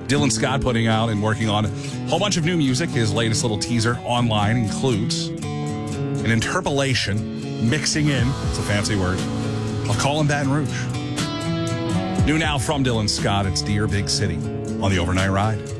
Dylan Scott putting out and working on a whole bunch of new music. His latest little teaser online includes an interpolation, mixing in, it's a fancy word, of Call 'Em Baton Rouge. New now from Dylan Scott, it's Dear Big City on the Overnight Ride.